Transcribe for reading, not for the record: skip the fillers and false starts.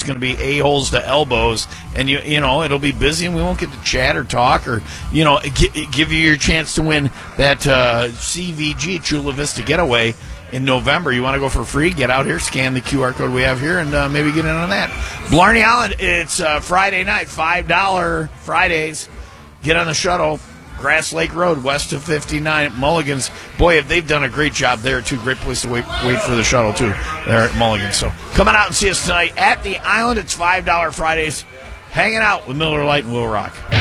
it's going to be a-holes to elbows, and you know it'll be busy, and we won't get to chat or talk or give you your chance to win that CVG Chula Vista Getaway in November. You want to go for free? Get out here, scan the QR code we have here, and maybe get in on that. Blarney Island, it's Friday night, $5 Fridays. Get on the shuttle. Grass Lake Road, west of 59 at Mulligan's. Boy, they've done a great job there, too. Great place to wait for the shuttle, too, there at Mulligan's. So come on out and see us tonight at the Island. It's $5 Fridays. Hanging out with Miller Lite and Will Rock.